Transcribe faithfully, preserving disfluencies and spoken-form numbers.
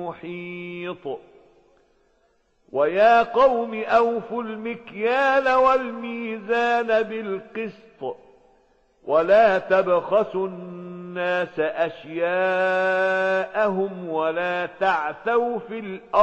محيط ويا قوم أوفوا المكيال والميزان بالقسط ولا تبخسوا الناس أشياءهم ولا تعثوا في الأرض